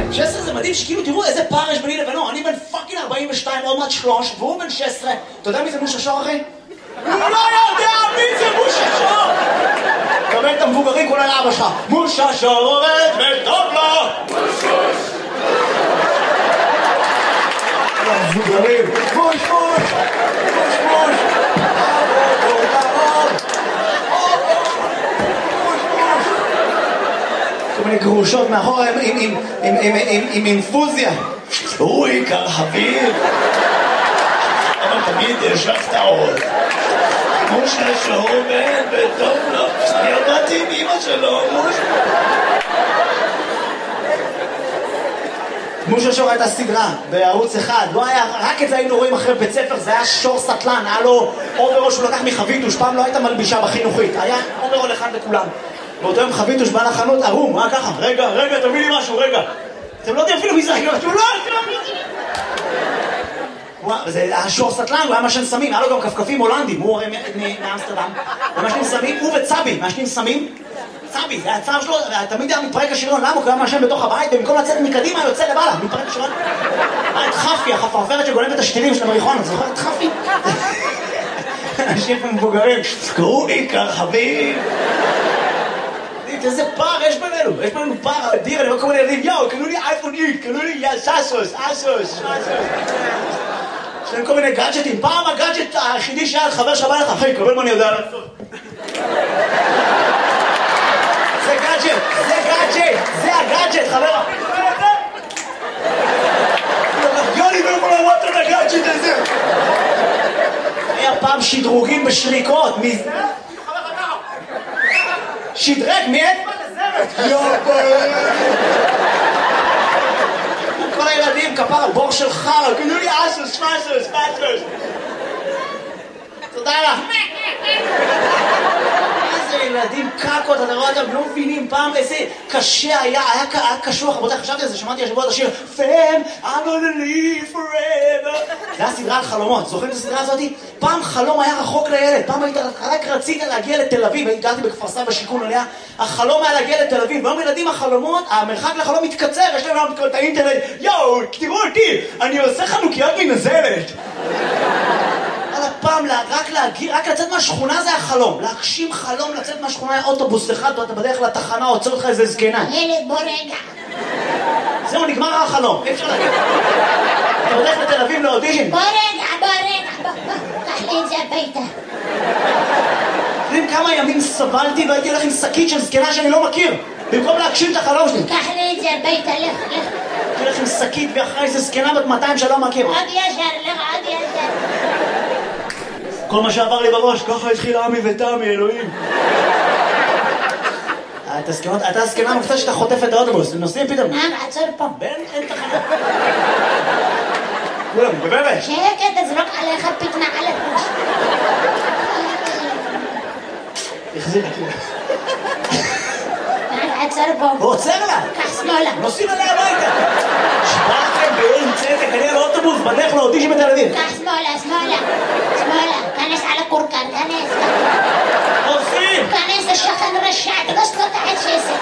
16 זה מדהים שכאילו תראו איזה פער יש ביני לבינו. אני בן פאקינג 42, עוד מעט 3, והוא בן 16. אתה יודע מי זה מושה שור, אחי? הוא לא יודע מי זה מושה שור! קבל את המבוגרים כולה לאבא שלך. מושה שור עובד וטוב לו! המבוגרים, מוש מוש! מוש מוש! כל מיני גרושות מאחורה עם אינפוזיה. הוא עיקר חביב. אבל תמיד יש לך טעות. מושה שור בן וטוב לו. אני עבדתי עם אמא שלו, מושה שור הייתה סדרה בערוץ אחד, לא היה, רק את זה היינו רואים אחרי בית ספר, זה היה שור סטלן, היה לו אוברול שהוא לקח מחביתוש, פעם לא הייתה מלבישה בחינוכית, היה אוברול אחד לכולם. באותו יום חביתוש בא לחנות ערום, מה ככה? רגע, תביא לי משהו, רגע. אתם לא יודעים אפילו מי זה, הוא לא, זה היה שור סטלן, הוא היה משן סמים, היה לו גם כפכפים הולנדים, הוא הרי מאמסטרדם, ומשנים סמים, הוא וצבי, משנים סמים, צבי, זה הצער שלו, תמיד היה מתפרק השריון, למה? הוא קיים משן בתוך הבית, במקום לצאת מקדימה, יוצא לבעלה, מתפרק השריון. את חפי, החפרפרת שגולמת את השתילים של המריחונה, זוכר את חפי? אנשים מבוגרים, קראו לי כרחבים. איזה פער יש בינינו, יש בינינו פער אדיר, אני רואה כל מיני ילדים, יאו, קנו לי אייפון איט, קנו לי סאסוס. יש להם כל מיני גאדג'טים, פעם הגאדג'ט היחידי שהיה על חבר שבא לך, אחי, קבל מה אני יודע לעשות. זה הגאדג'ט, חבר. יוני, לא יכול לראות את הגאדג'ט הזה. היה פעם שדרוגים בשריקות, שדרג מאצבע לזרת. כל הילדים, כפר, בור של חר, קנו לי אסוס. תודה לך. איזה ילדים קקות, אתה רואה אותם, לא מבינים פעם איזה קשה היה קשוח, רבותיי, חשבתי על זה, שמעתי השבוע את השיר Fam, I'm gonna live forever. זה היה סדרה על חלומות, זוכרים את הסדרה הזאת? פעם חלום היה רחוק לילד, פעם רק רצית להגיע לתל אביב, הגעתי בכפר סבא שיכון עליה, החלום היה להגיע לתל אביב, והיום ילדים החלומות, המרחק לחלום מתקצר, יש להם להם את האינטרנט, יואו, תראו אותי, אני עושה חנוכיות מנזלת. פעם רק לצאת מהשכונה זה החלום, להגשים חלום לצאת מהשכונה היה אוטובוס אחד, אתה בדרך לתחנה, עוצר אותך איזה זקנה. ילד בוא רגע. זהו, נגמר החלום, אי אפשר להגיד. אתה בדרך לתל אביב לאודישן. בוא רגע, קח לי את זה הביתה. יודעים כמה ימים סבלתי והייתי הולך עם שקית של זקנה שאני לא מכיר, במקום להגשים את החלום שלי. קח לי את זה הביתה, לך. הייתי הולך עם שקית ואחרי איזה זקנה בת 200 שלא מכיר. עוד ישר. כל מה שעבר לי בראש, ככה התחיל עמי ותמי, אלוהים. אתה הסכנה מופתע שאתה חוטף את האוטובוס, נוסעים פתאום. עצור פה. אין תחנה. כולם, בבאבש. שקט, תזרוק עליך פיתנה על הראש. החזיר את זה. עצור פה. הוא עוצר לה. קח שמאלה. נוסעים עליה הביתה. שבאתם בעין צדק, אני על האוטובוס, בדרך לאודישן בתל אביב. קח שמאלה. כנס על הקורקר, כנס. עושים! כנס השכן רשע, דרוס לו את העצת,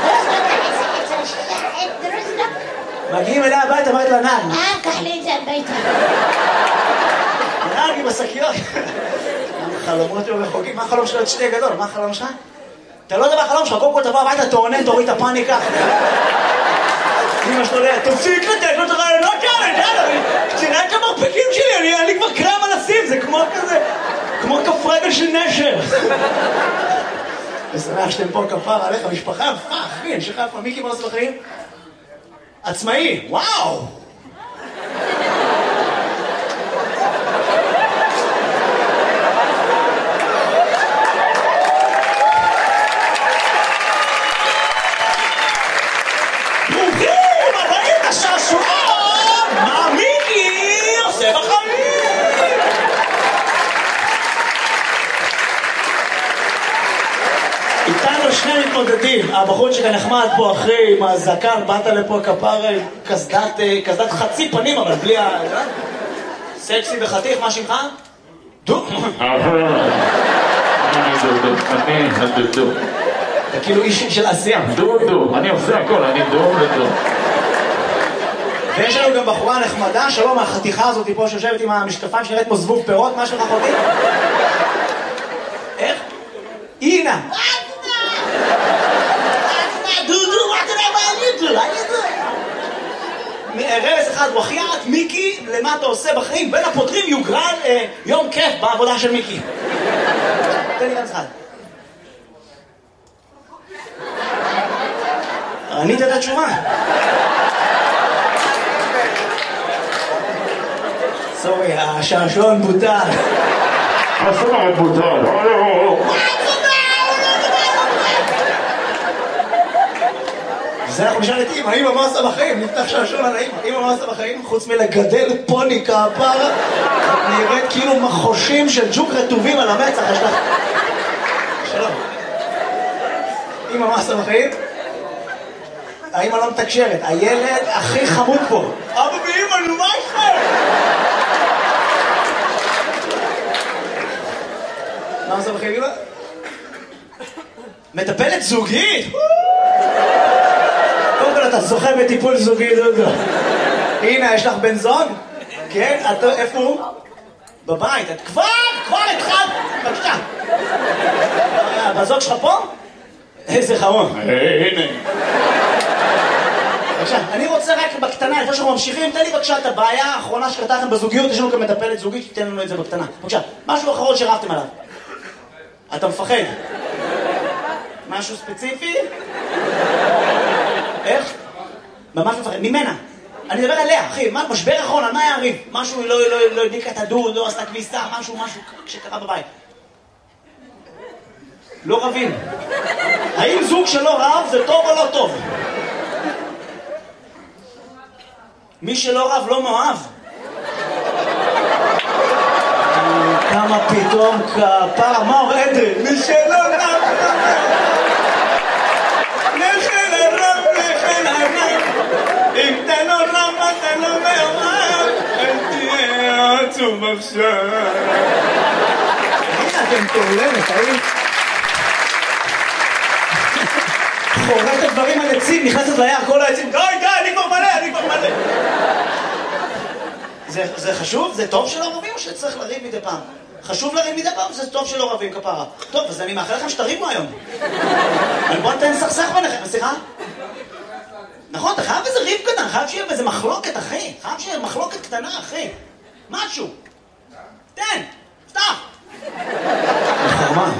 דרוס לו. מגיעים אליה הביתה, אמרת לנהג. קח לי את זה הביתה. נהג עם השקיות. החלומות שלו רחוקים, מה החלום שלו? את שתי גדול, מה החלום שלך? אתה לא יודע מה החלום שלך, קודם כל תבוא הביתה, תוריד את הפאניקה. אמא שלו יודע, תפסיק לתת לו את הרעיונות האלה, תראה את המרפקים שלי, אני כבר קרם על הסים, זה כמו כזה, כמו כף רגל של נשר. ושמח שאתם פה כפר עליך, משפחה, אחי, אני שלך איפה, מי קיבל לעשות לחיים? עצמאי, וואו! הבחור שכאן נחמד פה אחרי עם הזקן, באת לפה כפר קסדת חצי פנים, אבל בלי ה... סקסי וחתיך, מה שמך? דו? אני דו. אתה כאילו איש של עשייה. דו, אני עושה הכל, אני דו. ויש לנו גם בחורה נחמדה, שלום, החתיכה הזאת פה שיושבת עם המשקפיים שנראית כמו זבוב פירות, מה שלך אחותי? איך? אינה! דודו, מה אתה יודע? רמז אחד, וחיית, מיקי, למה אתה עושה בחיים? בין הפותרים יוגרל יום כיף בעבודה של מיקי. תן לי רמז אחד. ענית את התשובה. סורי, השעשועון בוטל. השעשועון בוטל. זה אנחנו נשאל את אמא מה עושה בחיים? נפתח שעשועון על אמא מה עושה בחיים? חוץ מלגדל פוני כפרה, נראית כאילו מחושים של ג'וק רטובים על המצח. שלום. אמא מה עושה בחיים? האמא לא מתקשרת, הילד הכי חמוד פה. אבא ואמא, נו מה איתכם? מה עושה בחיים אמא? מטפלת זוגית? קודם כל אתה זוכה בטיפול זוגי, דודו. הנה, יש לך בן זוג? כן? איפה הוא? בבית. את כבר התחלת. בבקשה. בזוג שלך פה? איזה חמוד. הנה. בבקשה, אני רוצה רק בקטנה, לפני שאנחנו ממשיכים, תן לי בבקשה את הבעיה האחרונה שקרתה לכם בזוגיות, יש לנו גם מטפלת זוגית, שתיתן לנו את זה בקטנה. בבקשה, משהו אחרון שרבתם עליו. אתה מפחד? משהו ספציפי? איך? ממש מפחד, ממנה. אני מדבר עליה, אחי, משבר אחרון, על מה היה הריב? משהו לא הדליקה את הדוד, לא עשתה כביסה, משהו שקרה בבית. לא רבים. האם זוג שלא רב זה טוב או לא טוב? מי שלא רב לא מאוהב. כמה פתאום כפרה, מה אומר אדרי? מי שלא רב נכן הרב, נכן הרב. אם אתה לא רב, אתה לא מאוהב. אל תהיה עצוב עכשיו. הנה אתם תעולמת, האם? חורט את דברים על עצים, נכנסת ליער כל העצים, די, אני כבר מלא. זה חשוב? זה טוב שלא רבים או שצריך לריב מדי פעם? חשוב לריב מדי פעם, זה טוב שלא רבים כפרה. טוב, אז אני מאחל לכם שתריבו היום. בוא נתן סכסך ביניכם, סליחה? נכון, אתה חייב איזה ריב קטן, חייב שיהיה איזה מחלוקת, אחי. חייב שיהיה מחלוקת קטנה, אחי. משהו. תן, פתח. מה?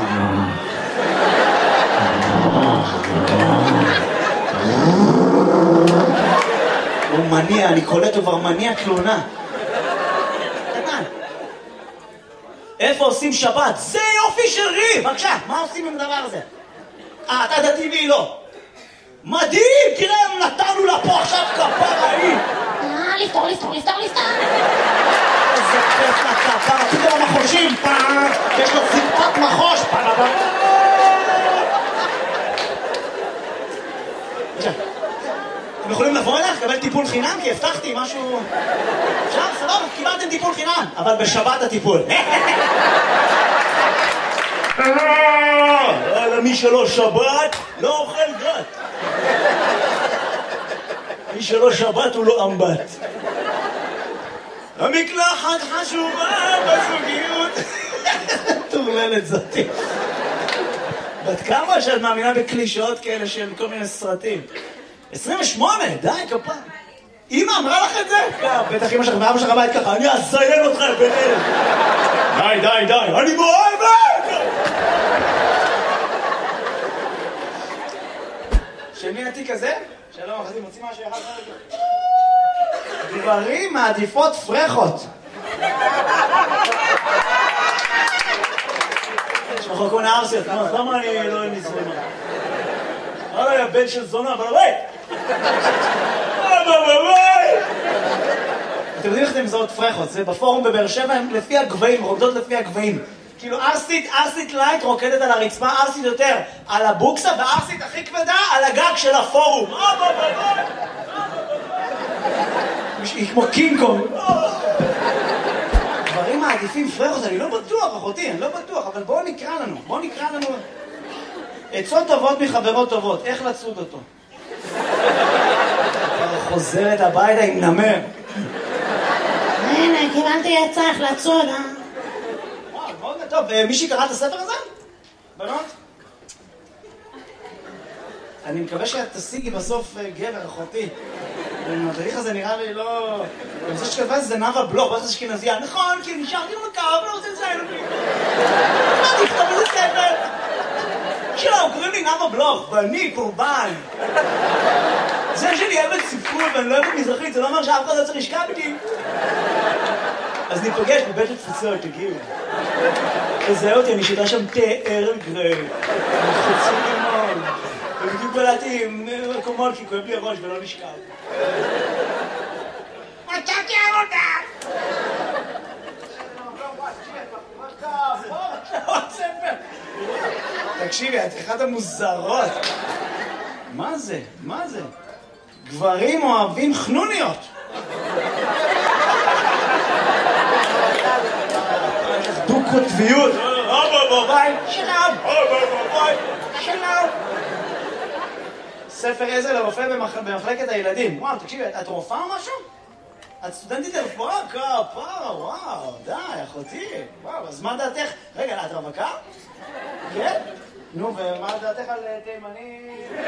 הוא מניע, אני קולט כבר מניע תלונה. קטן. איפה עושים שבת? זה יופי של ריב! בבקשה, מה עושים עם הדבר הזה? אתה דתי והיא לא. מדהים! תראה, נתנו לה פה עכשיו כפרה היא. לפתור. איזה כיף לכפרה, פתאום המחושים, יש לו ציפת מחוש. אתם יכולים לבוא אליך, לקבל טיפול חינם, כי הבטחתי משהו... עכשיו, סבבה, קיבלתם טיפול חינם, אבל בשבת הטיפול. מי שלא שבת, לא אוכל גת. מי שלא שבת הוא לא אמבט. המקלחת חשובה בזוגיות. תורללת זאתי. בת כמה שאת מאמינה בקלישאות כאלה של כל מיני סרטים? 28, די, כפה. אמא אמרה לך את זה? בטח אמא שלך ואבא שלך בית ככה, אני אזיין אותך ביניהם. די, אני מאוהבת! של מי התיק הזה? שלום, אחרי מוציא משהו אחד כזה. גברים מעדיפות פרחות. שאנחנו קוראים לארסיות, למה אני לא נזרמה? אוי, הבן של זונה, אבל אוי! אתם יודעים איך אתם מזהות פרחות? זה בפורום בבאר שבע, הם לפי הגבהים, רוקדות לפי הגבהים. כאילו ארסית לייט רוקדת על הרצפה, ארסית יותר על הבוקסה, וארסית הכי כבדה על הגג של הפורום. היא כמו קינג קונג. דברים מעדיפים פרחות, אני לא בטוח, אחותי, אני לא בטוח, אבל בואו נקרא לנו. עצות טובות מחברות טובות, איך לצוד אותו? חוזרת הביתה עם נמר. הנה, קיבלתי עצה איך לצוד, וואו, מאוד טוב. מישהי קרא את הספר הזה? בנות? אני מקווה שאת תשיגי בסוף גבר, אחותי. המדריך הזה נראה לי לא... אני חושב שכתבה את זה נאוה בלוך, ואיך זה אשכנזייה. נכון, כי נשארתי במקר, ולא רוצה לציין אותי. מה תכתוב איזה ספר? שלום, קוראים לי נאוה בלוך, ואני קורבן. זה שאני אוהבת ספרות ואני לא אוהבת מזרחית, זה לא אומר שאף אחד לא צריך לשכב איתי. אז ניפגש בבית התפוצות, תגיעו. תזהה אותי, אני שיטה שם תה ערב גרי. חצי לימון. ובדיוק בלעתי עם מקומות כי כואב לי הראש ולא נשכב. מצאתי עבודה! תקשיבי, את אחת המוזרות. מה זה? מה זה? גברים אוהבים חנוניות. דו-קוטביות. שלום. ספר עזר לרופא במחלקת הילדים. וואו, תקשיבי, את רופאה או משהו? את סטודנטית לרפואה? כפרה, וואו, די, אחותי. וואו, אז מה דעתך? רגע, את רווקה? כן? נו, ומה דעתך על תימני?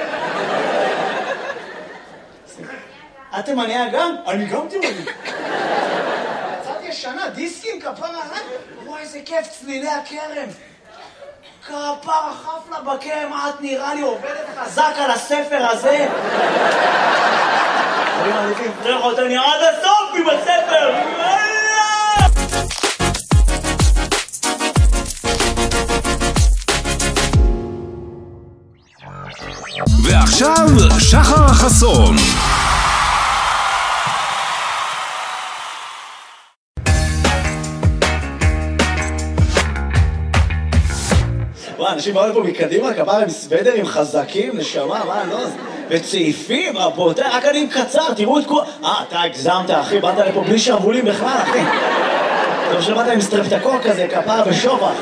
את תימניה גם? אני גם תימני. יצאתי ישנה, דיסקים, כפרה, וואי, איזה כיף, צלילי הכרם. כפרה, חפלה בקרם, את נראה לי עובדת חזק על הספר הזה. אני מעדיף לפרח אותני עד הסוף עם הספר. ועכשיו שחר חסון. וואי, אנשים באו לפה מקדימה, כפרה עם סוודרים חזקים, נשמה, מה, לא? וצעיפים, רבותיי, רק אני עם קצר, תראו את כל... אתה הגזמת, אחי, באת לפה בלי שרבולים בכלל, אחי. טוב שבאת עם סטרפטקור כזה, כפרה ושובח.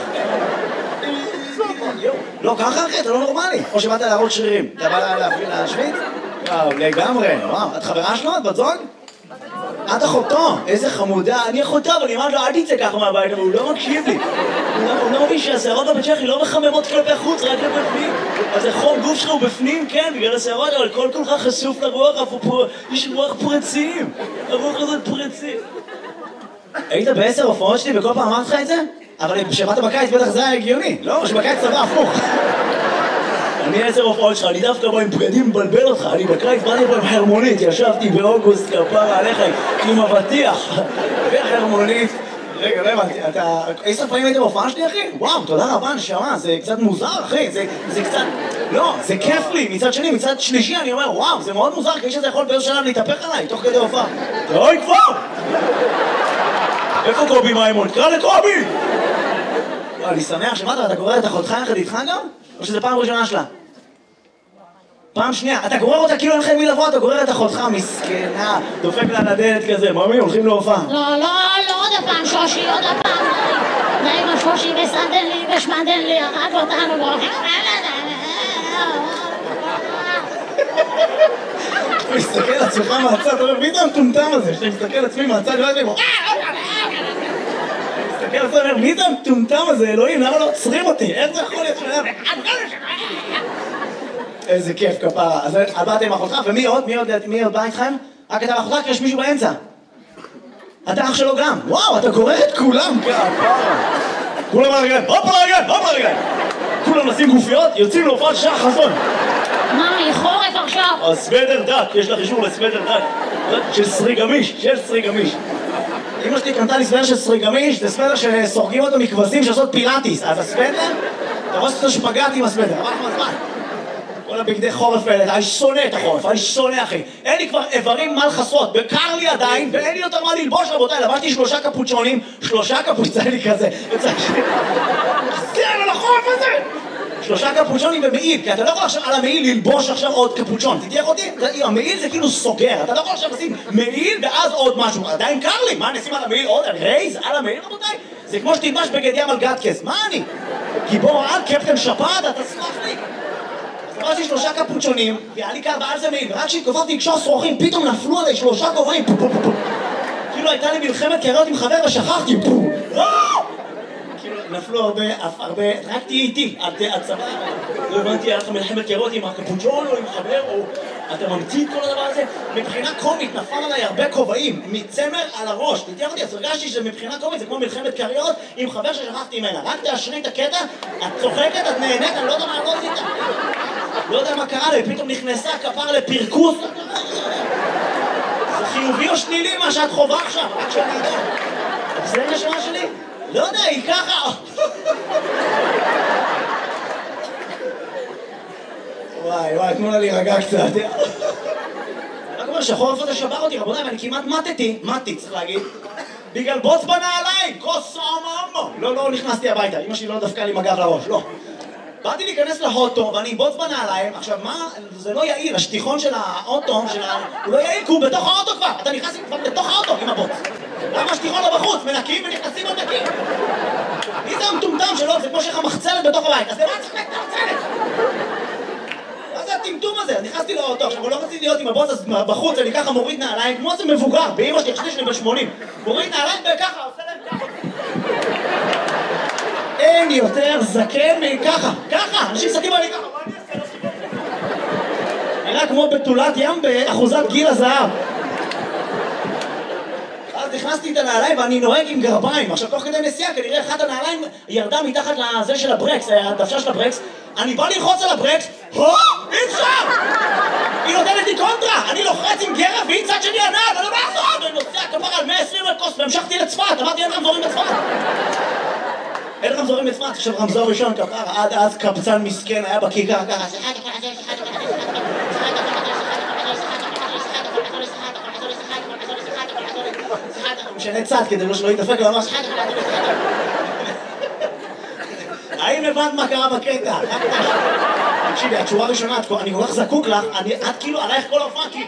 לא, ככה אחי, אתה לא נורמלי. או שבאת להראות שרירים. אתה בא להשוויץ? וואו, לגמרי. וואו, את חברה שלו? את בת זוג? את אחותו, איזה חמודה. אני אחותו, אבל אני אמרת לו, אל תצא ככה מהבית, אבל הוא לא מקשיב לי. הוא לא מבין שהשערות בבצ'כי לא מחממות כלפי חוץ, רק כלפי פנים. אז החום גוף שלך הוא בפנים, כן, בגלל השערות, אבל כל כולך חשוף לרוח, יש רוח פרצים. הרוח הזאת פרצים. היית ב10 הופעות שלי וכל פעם אמרת לך את זה? אבל כשבאת בקיץ בטח זה היה הגיוני, לא? שבקיץ צבא הפוך. אני 10 הופעות שלך, אני דווקא בא עם בגדים מבלבל אותך, אני בקיץ באתי פה עם חרמונית, ישבתי באוגוסט כפרה עליך עם אבטיח וחרמונית. רגע, לא הבנתי, אתה... 10 פעמים היית בהופעה שלי, אחי? וואו, תודה רבה, נשמה, זה קצת מוזר, אחי, זה קצת... לא, זה כיף לי, מצד שני, מצד שלישי, אני אומר, וואו, זה מאוד מוזר, כי שזה יכול באיזשהו שלב להתהפך עליי, תוך כדי הופעה. די כבר! איפה קובי מימון? קרא לקובי! אני שמח שמעת, אתה גורר את אחותך יחד איתך גם? או שזה פעם ראשונה שלה? פעם שנייה, אתה גורר אותה כאילו אין לכם מי לבוא, אתה גורר את אחותך, מסכנה, דופק לה לדלת כזה, ממי, הולכים להופעה. לא, עוד הפעם שושי, עוד הפעם. די עם השושי וסדן לי ושמדן לי, הרג אותנו, והולכים... אתה מסתכל על עצמך מהצד, אתה אומר, מי זה המטומטם הזה? שאתה מסתכל על עצמי מהצד, ואתה אומר, מסתכל על עצמי, מי זה המטומטם הזה, אלוהים, למה לא עוצרים אותי? איך זה יכול להיות שלהם? איזה כיף כפרה. אז באתם עם אחותך, ומי עוד? מי עוד בא איתכם? רק אתה ואחותך, כי יש מישהו באמצע. אתה אח שלו גם. וואו, אתה גורר את כולם כפרה. כולם על הרגליים, הופ על הרגליים. כולם נשים גופיות, יוצאים להופעת שחר חסון. מה, היא חורף עכשיו? הסוודר דק, יש לך אישור לסוודר דק. של סרי גמיש. אמא שלי קנתה לי סוודר של סרי גמיש, זה סוודר שסורגים אותו מכבשים שעושות פילאטיס. אז הסוודר, אתה רואה שאתה שפגעת עם הסוודר, אבל מה? כל הבגדי חורף האלה, אני שונא את החורף, אני שונא אחי. אין לי כבר איברים מה לחסות, וקר לי עדיין, ואין לי יותר מה ללבוש רבותיי, לבשתי 3 קפוצ'ונים, 3 קפוצ'ונים כזה, זה על החורף הזה! 3 קפוצ'ונים במעיל, כי אתה לא יכול עכשיו על המעיל ללבוש עכשיו עוד קפוצ'ון, תתייח אותי? המעיל זה כאילו סוגר, אתה לא יכול עכשיו לשים מעיל ואז עוד משהו, עדיין קר לי, מה נשים על המעיל עוד? רייז על המעיל רבותיי? זה כמו שתלבש בגד ים על גטקס, מה אני? גיבור על קפטן שפעת, אתה סלח לי? לבשתי 3 קפוצ'ונים, והיה לי קר בעל זה מעיל, ורק כשהתכופפתי לקשור שרוכים, פתאום נפלו עליי 3 כובעים, כאילו הייתה לי מלחמת קריות עם חבר ושכחתי, כאילו נפלו הרבה, רק תהיי איתי, את סבבה, לא הבנתי, היה לך מלחמת קריות עם הקפוצ'ון או עם חבר, או אתה ממציא את כל הדבר הזה? מבחינה קומית נפל עליי הרבה כובעים, מצמר על הראש, תתייח אותי, אז הרגשתי שמבחינה קומית זה כמו מלחמת קריות עם חבר ששכחתי ממנה, רק תאשרי את הקטע, את צוחקת, את נהנית, אני לא יודע מה לא עשית, לא יודע מה קרה לי, פתאום נכנסה כפר לפרקוס, זה חיובי או שלילי מה שאת חובה עכשיו, רק שאני יודע, זה נשמה שלי? לא יודע, היא ככה. וואי, תנו לה להירגע קצת. רק אומר שהחורף הזה שבר אותי, רבותיי, ואני כמעט מתי, צריך להגיד, בגלל בוץ בנעליים, כוס אממו. לא נכנסתי הביתה, אמא שלי לא דפקה לי מגב לראש, לא. באתי להיכנס לאוטו, ואני בוץ בנעליים, עכשיו מה, זה לא יעיל, השטיחון של האוטו, הוא לא יעיל, כי הוא בתוך האוטו כבר, אתה נכנס כבר בתוך האוטו עם הבוץ. למה השטיחון לא בחוץ? מנקים ונכנסים עוד נקים. מי זה המטומטם שלו? זה כמו שיש לך מחצלת בתוך הבית, אז למה צריך את המחצלת? מה זה הטמטום הזה? אז נכנסתי לאוטו, עכשיו לא רציתי להיות עם הבוץ, אז בחוץ אני ככה מוריד נעליים, כמו זה מבוגר, באמא שלי, חשבתי שאני ב-80. מוריד נעליים וככה, עושה להם ככה. אין יותר זקן מככה, ככה, אנשים מסתכלים עלי ככה, מה אני אעשה? נראה כמו בתולת ים באחוזת גיל הזהב. אז נכנסתי את הנעליים ואני נוהג עם גרביים. עכשיו תוך כדי נסיעה כנראה אחת הנעליים ירדה מתחת לזה של הברקס, הדוושה של הברקס. אני בא ללחוץ על הברקס, אי אפשר! היא נותנת לי קונטרה, אני לוחץ עם גרב והיא צד שני הנעל, אני לא מעזור! ואני נוסע כפר על 120 מטוס והמשכתי לצפת, אמרתי אין רמזורים בצפת. אין רמזורים בצפת, עכשיו רמזור ראשון כפר, עד אז קבצן מסכן היה בכיכר ככה. משנה צד כדי שלא יתדפק ממש. האם הבנת מה קרה בקטע? תקשיבי, התשורה הראשונה, אני כל כך זקוק לך, את כאילו עלייך כל ההופעה כי...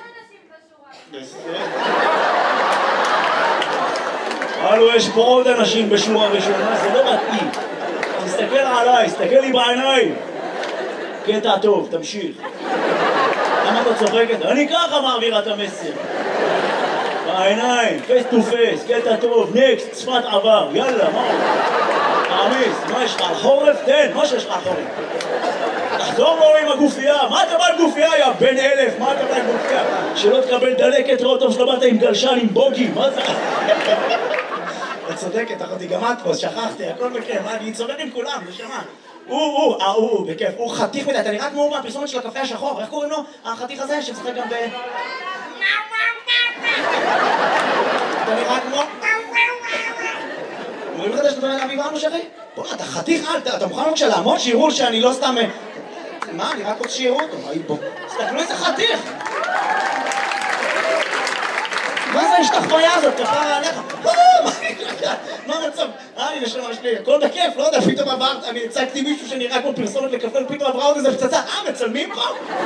הלו, יש פה עוד אנשים בשורה ראשונה, זה לא מתאים. תסתכל עליי, תסתכל לי בעיניים. קטע טוב, תמשיך. למה אתה צוחקת? אני ככה מעבירה את המסר. בעיניים, פייס טו פייס, קטע טוב, נקסט, צפת עבר, יאללה, מה? תעמיס, מה יש לך על חורף? תן, מה שיש לך על חורף? תחזור לו עם הגופייה, מה אתה בא עם גופייה, יא בן 1000, מה אתה בא עם גופייה? שלא תקבל דלקת, רוב טוב שלא באת עם גלשן, עם בוגי, מה זה? את צודקת, אחותי, גם את פה, שכחתי, הכל בכיף, אני צודק עם כולם, נשמה. הוא, בכיף, הוא חתיך מדי, אתה נראה כמו מהפרסומת של הקפה השחור, איך קוראים לו? החתיך הזה שמשחק גם ב... אתה נראה כמו... אומרים לך שאתה דומה לאבי ואנוש אחי? בוא, אתה חתיך אל, אתה מוכן בבקשה לעמוד שיראו שאני לא סתם... מה? אני רק רוצה שיראו אותו, בוא. תסתכלו איזה חתיך! מה זה השתחוויה הזאת? כפרה עליך? מה המצב? אני נשמה שלי, הכל בכיף, לא יודע, פתאום עברת, אני הצגתי מישהו שנראה כמו פרסומת לקפה, פתאום עברה עוד איזה פצצה, מצלמים פה?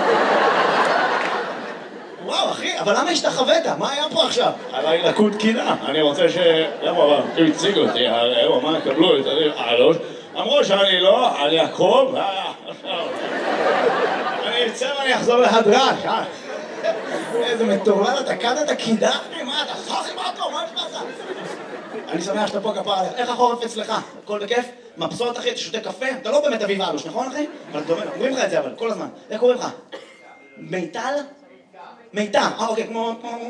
וואו, אחי, אבל למה השתחווית? מה היה פה עכשיו? עליי לקות קינה. אני רוצה ש... למה, אבל הוא הציג אותי, הוא אמר, קבלו את הראש. אמרו שאני לא, אני אקרוב. אני אצא ואני אחזור להדרש, איזה מטורלל, אתה קד את הקידה? מה, אתה חכי מה טוב, מה יש לך? אני שמח שאתה פה כפרה עליך. איך החורף אצלך? הכל בכיף? מבסוט אחי, אתה שותה קפה? אתה לא באמת אביב אלוש, נכון אחי? אבל אתה אומרים לך את זה אבל, כל הזמן. איך קוראים לך? מיטל? מיטל, אוקיי, כמו...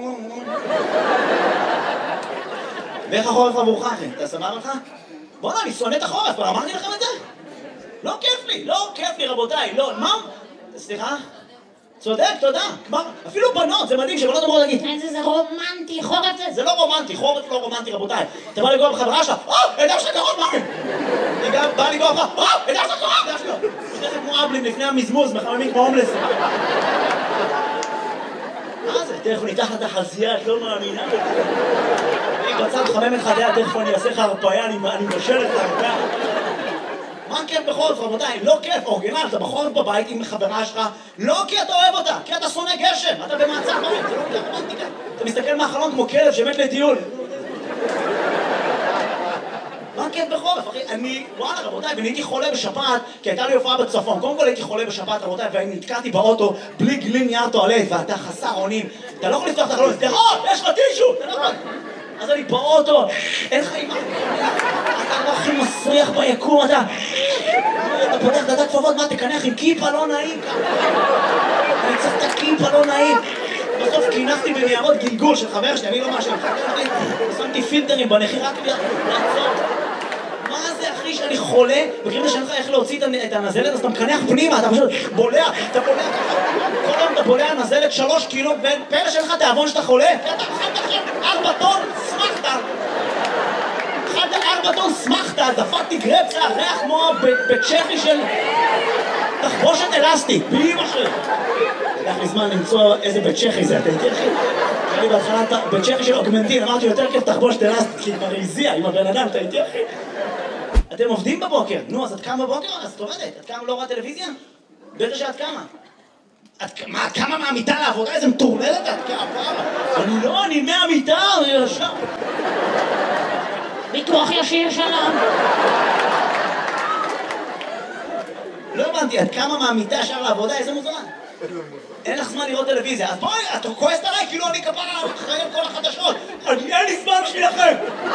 ואיך החורף עבורך אחי? אתה סבבה לך? בוא'נה, אני שונא את החורף, אבל אמרתי לכם את זה? לא כיף לי רבותיי, לא, מה? סליחה? צודק, תודה. כבר, אפילו בנות, זה מדהים שבנות אמרו להגיד איזה רומנטי, חורף זה... זה לא רומנטי, חורף לא רומנטי רבותיי. אתה בא לגוע בחברה שלך, אדם שלך קרוב, מה? אני גם בא לגוע לך, אדם שלך קרוב, אדם שלך. יש לכם כמו אבלים לפני המזמוז, מחממים כמו הומלס. מה זה? תכף ניתח את החזייה, את לא מאמינה. אני בצד חמם את חדיה, תכף אני אעשה לך הרפאיה, אני מבשל את הרפאיה. מה כיף בחורף, רבותיי? לא כיף, אורגינל, אתה בחורף בבית עם חברה שלך, לא כי אתה אוהב אותה, כי אתה שונא גשם, אתה במעצר בית, זה לא רומנטיקה. אתה מסתכל מהחלון כמו כלב שמת לטיול. מה מה כיף בחורף, אחי? וואלה, רבותיי, ואני הייתי חולה בשפעת, כי הייתה לי הופעה בצפון. קודם כל הייתי חולה בשפעת, רבותיי, ואני נתקעתי באוטו בלי גילים נייר טואלט, ואתה חסר אונים. אתה לא יכול לפתוח את החלון, יש לך טישו! אתה לא יכול. אז אני באוטו, אין לך אימא. אתה לא הכי מסריח ביקום, אתה פותח דעת כפפות, מה תקנח עם כיפה לא נעים? אני צריך את הכיפה לא נעים. בסוף קינחתי בניירות גלגול של חבר שלי, אני לא משהו, שמתי פילטרים בנחי רק לעצור. מה זה אחי שאני חולה? בקריב שאין לך איך להוציא את הנזלת, אז אתה מקנח פנימה, אתה פשוט בולע, אתה בולע ככה. כל היום אתה בולע נזלת 3 קילו, פלא שאין לך תיאבון שאתה חולה? אתה אכלת 4 טון, שמחת. אכלת 4 טון, שמחת, דפקתי גרפסה, ריח כמו בצ'כי של תחבושת אלסטית, באמא שלי. לקח לי זמן למצוא איזה בית צ'כי זה, אתה איתי אחי? אני בהתחלה בית צ'כי של אוגמנטין, אמרתי יותר כיף תחבושת אלסטית, כי כבר הזיע עם הבן אדם, אתה איתי אחי? אתם עובדים בבוקר, נו, אז את קמה בבוקר? אז את עובדת, את קמה לא רואה טלוויזיה? בטח שאת קמה. את קמה מהמיטה לעבודה, איזה מטורללת את קמה? אני מהמיטה, אני ישר. ביטוח ישיר שלום. לא הבנתי, את קמה מהמיטה ישר לעבודה, איזה מוזמן? אין לך זמן לראות טלוויזיה, אז בואי, את כועסת עליי, כאילו אני כפרה אחרי כל החדשות. אין לי זמן שלכם!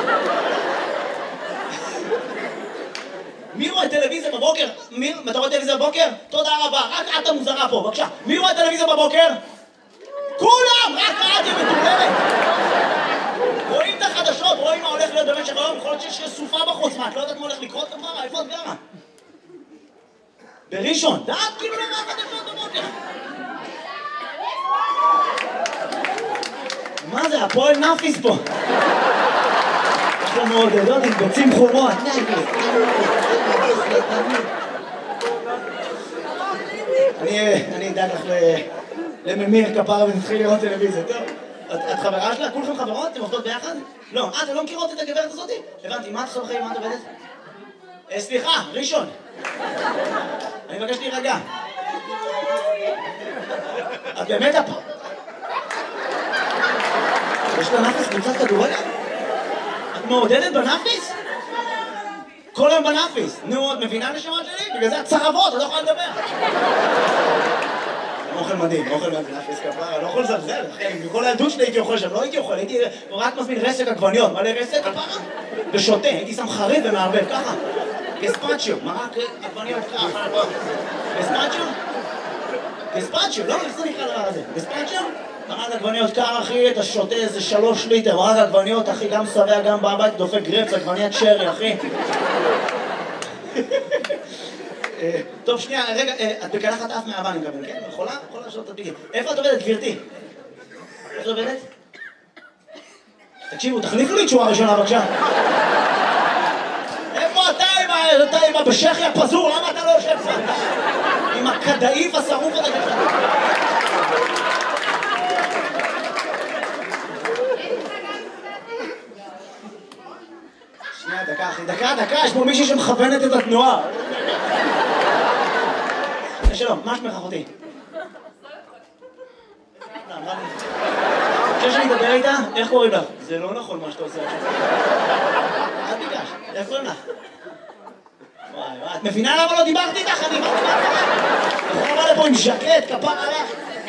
מי רואה טלוויזיה בבוקר? אתה רואה טלוויזיה בבוקר? תודה רבה, רק את המוזרה פה, בבקשה. מי רואה טלוויזיה בבוקר? כולם! רק את מטורללת! רואים את החדשות, רואים מה הולך להיות במשך היום, יכול להיות שיש סופה בחוץ, מה, את לא יודעת מה הולך לקרות כפרה? איפה את גרה? בראשון, דעת כאילו למה החדשות בבוקר? מה זה? הפועל נאפיס פה. אנחנו מעודדות עם ביצים חומות. אני אדאג לך לממיר כפרה ונתחיל לראות טלוויזיה, טוב? את חברה שלה? כולכם חברות? אתם עובדות ביחד? לא. אתם לא מכירות את הגברת הזאת? הבנתי, מה את חברים? מה את עובדת? סליחה, ראשון. אני מבקש להירגע. את באמת הפ... יש לה נאפיס קבוצת כדורגל? את מעודדת בנאפיס? כל היום בנאפיס. נו, את מבינה נשמות שלי? בגלל זה את צרבות, את לא יכולה לדבר. אוכל מדהים, אוכל מדהים, נאפיס כפרה, לא יכול לזלזל, אחי, בכל הילדות שלי הייתי אוכל שם, לא הייתי אוכל, הייתי רק מזמין רסק עגבניות, מלא רסק כפרה, ושותה, הייתי שם חריף ומערבב, ככה. גספצ'יו, מרק עגבניות ככה, גספצ'יו? גספצ'יו, לא, איך זה נקרא דבר הזה? גספצ'יו? מרק עגבניות קר, אחי, אתה שותה איזה 3 ליטר, מרק עגבניות, אחי, גם שבע, גם בבית, דופק גרפס, עגבניית שרי, אחי. טוב, שנייה, רגע, את בקלחת אף מהאבא, אני מקבל, כן? יכולה? יכולה לשאול את הדביגים. איפה את עובדת, גבירתי? איפה את עובדת? תקשיבו, תחליפו לי תשובה ראשונה, בבקשה. איפה אתה עם הבשכי הפזור? למה אתה לא יושב פה? עם הכדאיף השרוף הזה ככה. שנייה, דקה, אחי, דקה, יש פה מישהי שמכוונת את התנועה. שלום, מה שמך אחותי? חושב שאני אדבר איתה? איך קוראים לך? זה לא נכון מה שאתה עושה עכשיו. אל תיגש, איך קוראים לך? וואי, את מבינה למה לא דיברתי איתך? אני יכולה לבוא לפה עם ז'קט, כפר עליך.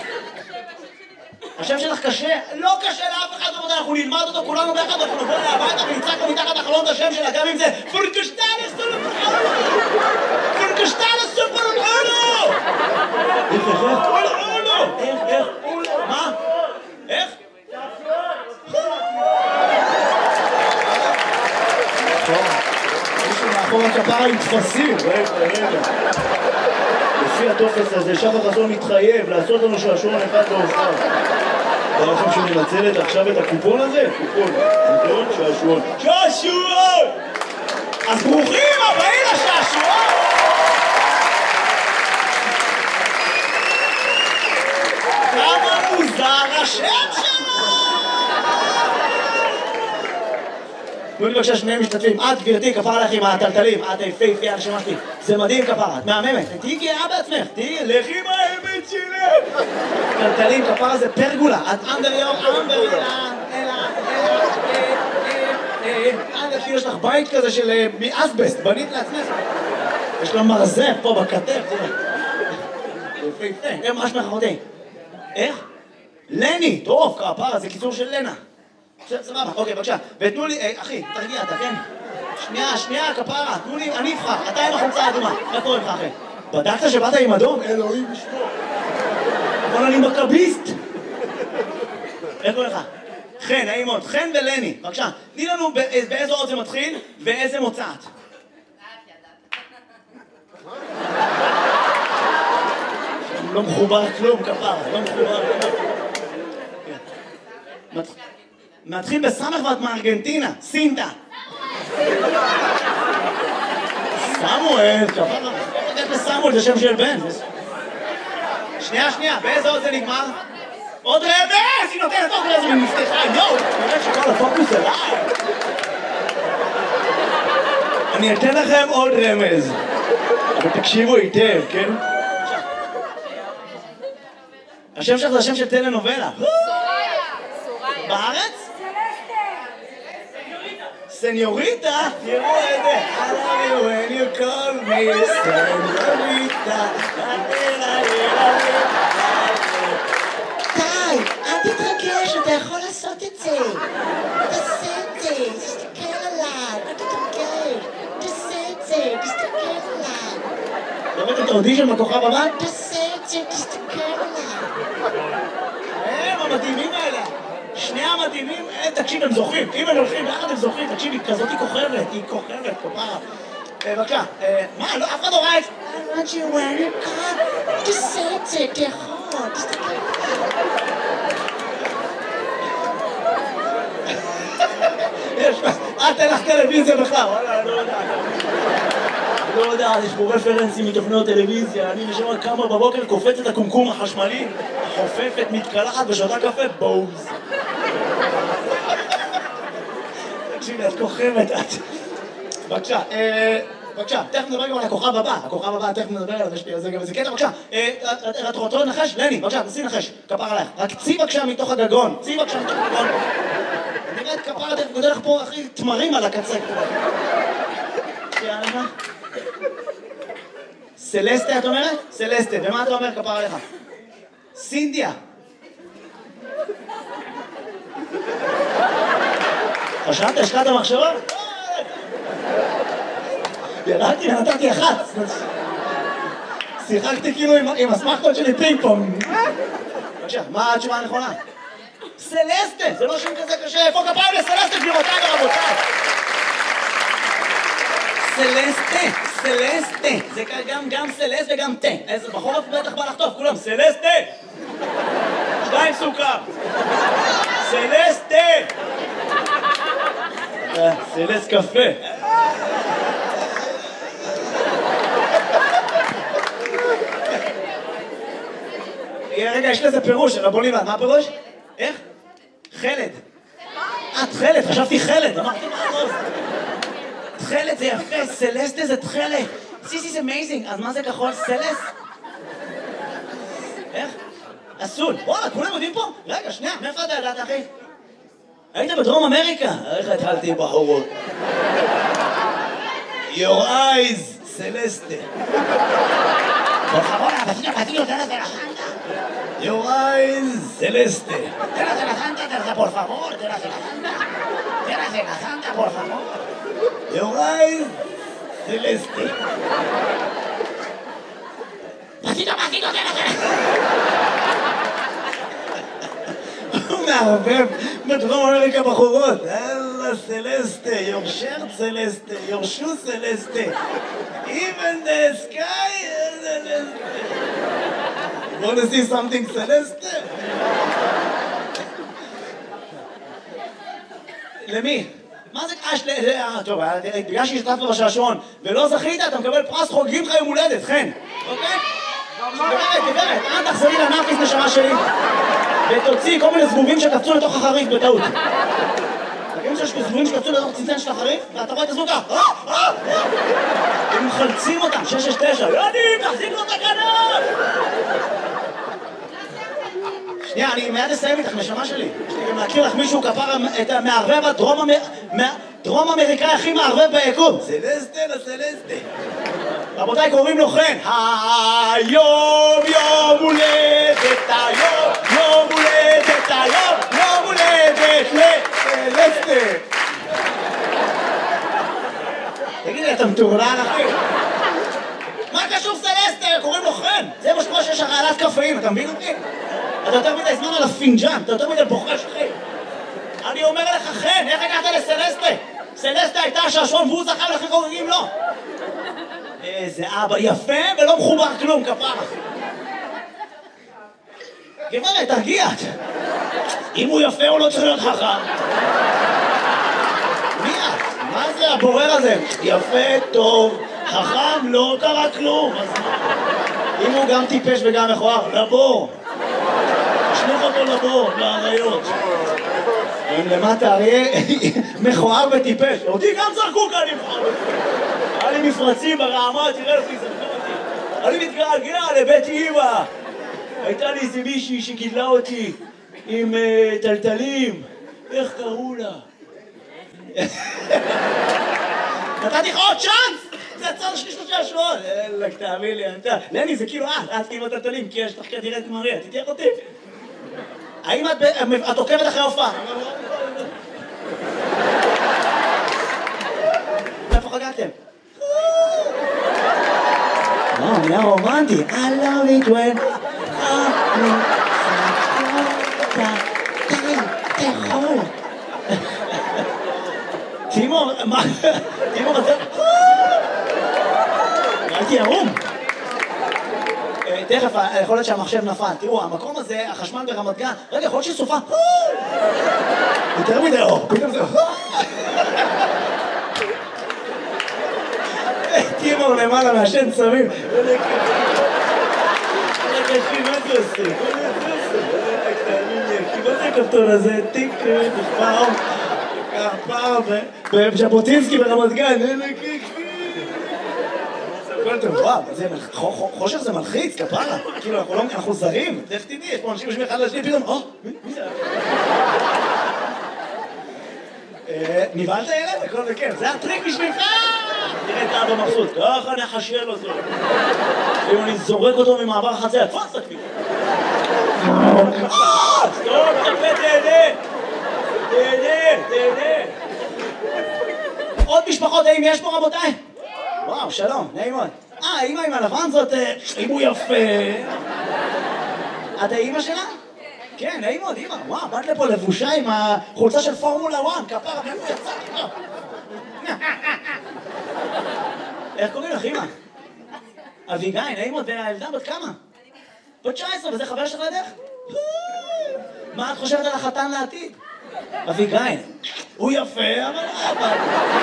השם שלך קשה? לא קשה לאף אחד בבודה, אנחנו נלמד אותו כולנו ביחד, אנחנו נבוא אליה הביתה ונצעק לו מתחת החלון את השם שלה, גם אם זה פורקשטל סופר חולו! פורקשטל סופר חולו! איך? חולו! איך? מה? איך? מישהו מאחור הכפרה עם תפסים, רגע. לפי הטופס הזה, שחר חסון מתחייב לעשות לנו שעשועון אחד להופעה. אתה לכם שאני מנצלת עכשיו את הקופון הזה? קופון, שעשועון. שעשועון! אז ברוכים הבאים לשעשועון! כמה מוזר השם שלו! תנו לי בבקשה שני משתתפים, את גברתי כפרה לך עם הטלטלים, את היפהפייה הנשמה שלי, זה מדהים כפרה, את מהממת, תהיי גאה בעצמך, לכי עם האמת שלי! טלטלים כפרה זה פרגולה, את under your umbrella, אלה, כאילו יש לך בית כזה של מאסבסט, בנית לעצמך. יש לה מרזב פה בכתף, תראה. יפה, הם ממש מאחרותי. איך? לני, טוב, כפרה, זה קיצור של לנה. סבבה, אוקיי, בבקשה. ותנו לי, אחי, תרגיע, אתה כן? שנייה, כפרה, תנו לי, אני אבחר, אתה עם החולצה האדומה. מה קורה לך, אחי? בדקת שבאת עם אדום? אלוהים לשמור. אבל אני מכביסט. איך קורה לך? חן, נעים מאוד. חן ולני, בבקשה. תני לנו באיזו אות זה מתחיל ואיזה מוצאת. לא מחובר כלום, כפרה, לא מחובר כלום. מתחיל בסמך ואת מארגנטינה, סינטה. סמואל, כפרה. איך לסמואל, זה שם של בן. שנייה, באיזה אות זה נגמר? עוד רמז! היא נותנת עוד רמז ומפתחה, יואו! נראה שכל הפוקוס אליי. אני אתן לכם עוד רמז. אבל תקשיבו היטב, כן? השם שלך זה השם של טלנובלה. סוריה. בארץ? סניוריטה? תראו איזה. I love you when you call me סניוריטה. די, אל תתרגש, אתה יכול לעשות את זה. תעשה את זה, תסתכל עליי, אל תתרגש. תעשה את זה, תסתכל עליי. לראות את האודישן בכוכב הבא? תעשה את זה, תסתכל עליי. הם המדהימים האלה. שני המדהימים, תקשיב, הם זוכים. אם הם הולכים ביחד הם זוכים, תקשיב, היא כזאת היא כוכבת, כפרה. בבקשה, מה, לא, אף אחד לא ראה את זה. I want you when you come. תעשה את זה, אתה יכול, תסתכל עליי. אל תלך טלוויזיה בכלל, וואלה, לא יודע, יש פה רפרנסים מתוכניות טלוויזיה, אני נשמע כמה בבוקר קופץ את הקומקום החשמלי, חופפת, מתקלחת ושותה קפה, בוז. תקשיבי, את כוכבת, את. בבקשה, תכף נדבר גם על הכוכב הבא, תכף נדבר עליו, יש לי על זה גם איזה קטע, בבקשה. את רוצה לנחש? לני, בבקשה, תעשי נחש, כפר עלייך. רק צי בבקשה מתוך הגגון, נראית כפר, אתה גודל לך פה, אחי, תמרים על הקצה. יאללה. סלסטה, את אומרת? סלסטה, ומה אתה אומר, כפר עליך? סינדיה. חשבת, השקעת המחשבה? ירדתי ונתתי אחת. שיחקתי כאילו עם הסמכות שלי פינג פונג. בבקשה, מה התשובה הנכונה? סלסטה, זה לא שם כזה קשה. איפה כפיים לסלסטה, גבירותיי ורבותיי? סלסטה. זה גם סלסט וגם תה. איזה בחורף בטח בא לחטוף, כולם. סלסטה! 2 סוכר. סלסטה! סלסט קפה. רגע, יש לזה פירוש, רבוני, מה הפירוש? איך? חלד. את חלד, חשבתי חלד, אמרתי מה הראש? תחלת זה יפה, סלסטה זה תחלת. This is amazing, אז מה זה כחול? סלס? איך? אסול. וואלה, כולם יודעים פה? רגע, שנייה, מאיפה אתה ידעת, אחי? היית בדרום אמריקה? איך התחלתי עם בחורות? Your eyes, סלסטה. Por favor, vecino, te la Santa. Your eyes, Celeste. Te la Santa, por favor, te la Santa. Te la Santa, por favor. Your eyes, Celeste. Pasito, te la Santa. הוא מערבב בדרום אמריקה בחורות. אללה סלסטה, your shirt סלסטה, your shoe סלסטה. Even the sky is Celeste. You want to see something Celeste? למי? מה זה קש? טוב, בגלל שהשתתפת בשעשועון ולא זכית, אתה מקבל פרס חוגגים לך יום הולדת, חן. אוקיי? גברת, אל תחזרי לנאפיס נשמה שלי ותוציא כל מיני זבובים שקפצו לתוך החריף בטעות. תגידו שיש זבובים שקפצו לתוך צנצן של החריף ואתה רואה את הזבוב ככה הם מחלצים אותם, 669 יודעים, תחזיק לו תקנות! שנייה, אני מיד אסיים איתך נשמה שלי. יש לי גם להכיר לך מישהו כפר את המערבב הדרום דרום אמריקאי הכי מערבב ביקום. סלסטה לסלסטה. רבותיי, קוראים לו חן. היום יום הולדת, היום יום הולדת, היום יום הולדת לסלסטה. תגיד לי, אתה מטורלל, אחי? מה קשור סלסטה? קוראים לו חן. זה מה שקורה שיש הרעלת קפאים, אתה מבין אותי? אתה יותר מדי זמן על הפינג'אן, אתה יותר מדי בוחש, אחי. אני אומר לך, חן, איך הגעת לסלסטה? סלסטה הייתה השעשון והוא זכה ולכן קוראים לו. איזה אבא יפה ולא מחובר כלום, כפרה. גברת, תרגיעת. אם הוא יפה הוא לא צריך להיות חכם. מי את? מה זה הבורר הזה? יפה, טוב, חכם, לא קרה כלום. אז אם הוא גם טיפש וגם מכוער, לבור. תשלוח אותו לבור, לאריות. הם למטה אריה מכוער וטיפש. אותי גם זרקו כאן עם מכוער. היה לי מפרצים ברעמה, תראה אותי, זרקו אותי. אני מתגעגע לבית אמא. הייתה לי איזה מישהי שגידלה אותי עם טלטלים. איך קראו לה? נתתי לך עוד צ'אנס! זה הצד השני של השעון. אלק, תאמין לי, לני, זה כאילו את כאילו הטלטלים, כי יש לך כנראה את מריה, תתייך אותי. האם את עוקבת אחרי הופעה? איפה חגגתם? נהיה רומנטי. I love it when אתה יכול. תימור, מה? תימור, אתה... הייתי ערום. תכף, יכול להיות שהמחשב נפל. תראו, המקום הזה, החשמל ברמת גן, רגע, יכול להיות שהיא סופה. יותר מדי אור, פתאום זה... תימור למעלה מהשן צמים. מה זה עושה? מה זה הכפתור הזה? טיק, פעם, בז'בוטינסקי ברמת גן. וואו, חושך זה מלחיץ, כפרה. כאילו, אנחנו זרים. איך תדעי, יש פה אנשים יושבים אחד לשני, פתאום, מי זה? נבהלת ילד? הכל בכיף. זה הטריק בשבילך! תראה את אבא מבסוט, ככה נחשל אותו. אם אני זורק אותו ממעבר החציה, תפוס אותי. סטופ, תפה, תהנה. תהנה. עוד משפחות, האם יש פה רבותיי? וואו, שלום, נעים מאוד. אמא עם הלבן זאת, אם הוא יפה. את האמא שלה? כן, נעים מאוד, אמא. וואו, באת לפה לבושה עם החולצה של פורמולה 1, כפרה, ואיפה יצא איתו? איך קוראים לך, אמא? אביגיל, נעים מאוד, והילדה בת כמה? בת 19, וזה חבר שלך לדרך? מה את חושבת על החתן לעתיד? אביגיל, הוא יפה, אבל...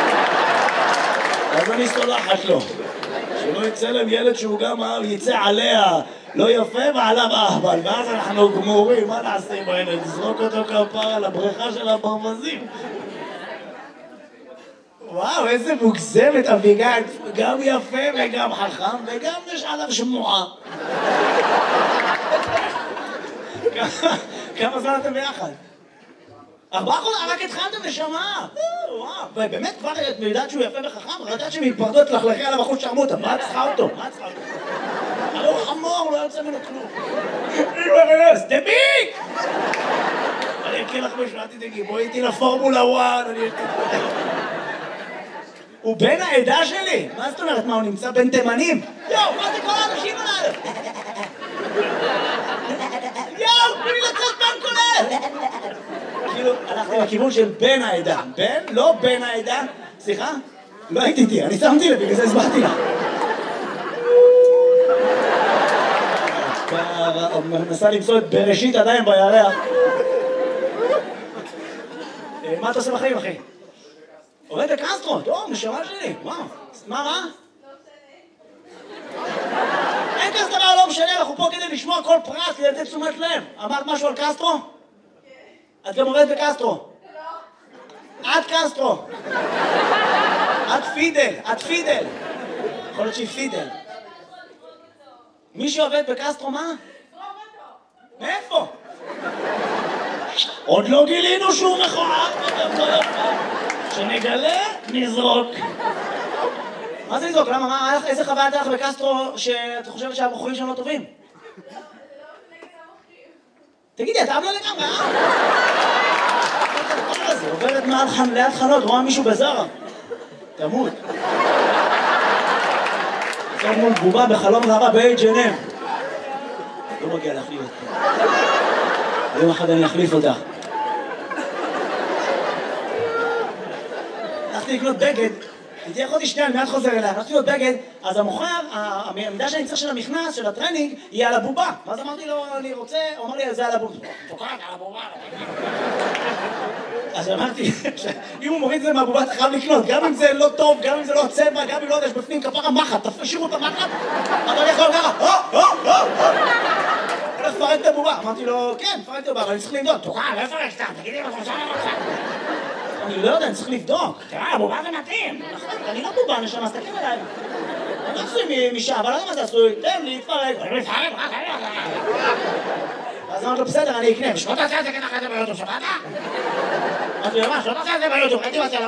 אז אני סולחת לו. שלא יצא להם ילד שהוא גם יצא עליה לא יפה ועליו אהבל, ואז אנחנו גמורים, מה נעשה עם הילד? נזרוק אותו כפרה על הבריכה של הברווזים. וואו, איזה מוגזמת אביגיל, גם יפה וגם חכם וגם יש עליו שמועה. כמה זמן אתם ביחד? 4 חודשים, רק התחלתם נשמה. וואו, ובאמת כבר את יודעת שהוא יפה וחכם, רק יודעת שמתפרדות לחלכי עליו אחוז שרמוטה. מה צריכה אותו? הרי הוא חמור, לא יוצא ממנו כלום. סטביק! אני אקריא לך משהו, אל תדאגי, בואי איתי לפורמולה 1, הוא בן העדה שלי! מה זאת אומרת? מה, הוא נמצא בין תימנים? יואו, מה זה כל האנשים עליו? יואו, תנו לי לצאת בן כולל! כאילו, הלכתי לכיוון של בן העדה. בן? לא בן העדה. סליחה? לא הייתי איתי, אני שמתי לב, בגלל זה הסברתי לה. מנסה למצוא את בראשית עדיין בירח. מה אתה עושה בחיים, אחי? עובד בקסטרו, טוב, נשמה שלי, וואו. מה רע? אין כזה דבר, לא משנה, אנחנו פה כדי לשמוע כל פרט, כדי לתת תשומת לב. אמרת משהו על קסטרו? את גם עובדת בקסטרו. את קסטרו. את פידל, את פידל. יכול להיות שהיא פידל. מי שעובד בקסטרו, מה? מאיפה? עוד לא גילינו שהוא מכוער. כשנגלה, נזרוק. מה זה לזרוק? למה? איזה חוויה הייתה לך בקסטרו שאתה חושבת שהבחורים שם לא טובים? תגידי, אתה אבלה לגמרי, עוברת ליד חנות, רואה מישהו בזרה. תמות. עכשיו מול בובה בחלום ראווה ב-H&M. לא מגיע להחליף אותך. יום אחד אני אחליף אותך. הלכתי לקנות בגד, הייתי יכולתי שנייה, אני מיד חוזר אליה, הלכתי לקנות בגד, אז המוכר, העמדה שאני צריך של המכנס, של הטרנינג, היא על הבובה. ואז אמרתי לו, אני רוצה, הוא אמר לי, זה על הבובה. תוקעת על הבובה. אז אמרתי, אם הוא מוריד את זה מהבובה, אתה חייב לקנות, גם אם זה לא טוב, גם אם זה לא הצבע, גם אם לא יודע, יש בפנים כפרה מחט, תשאירו את המחט, אתה יכול ככה, הולך לפרק את הבובה. אמרתי לו, כן, פרק את הבובה, אבל אני צריך לבדוק. תוקע, לא יפרק סתם, תגידי מה חושב לך. אני לא יודע, אני צריך לבדוק. תראה, הבובה זה מתאים. אני לא בובה, נשמה, אז תקן עליי. אני לא עשוי משעה, אבל לא יודע מה זה עשוי. תן לי, תפרק. אז אמרתי לו, בסדר, אני אקנה. שלא תעשה את זה ככה ביוטיוב, שבאת? אמרתי לו, מה, שלא תעשה את זה ביוטיוב, הייתי מציע